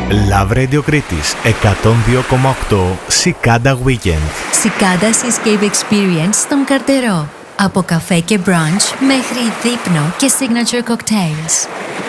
Love Radio Κρήτης 102,8 Cicada Weekend. Cicada Seascape Experience στον Καρτερό. Από καφέ και brunch μέχρι δείπνο και signature cocktails.